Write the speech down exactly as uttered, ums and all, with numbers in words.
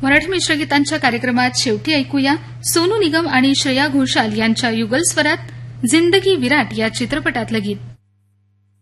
मराठी मिश्रगीतांच्या कार्यक्रमात शेवटी ऐकूया सोनू निगम आणि श्रेया घोषाल यांच्या युगल स्वरात जिंदगी विराट या चित्रपटातलं गीत.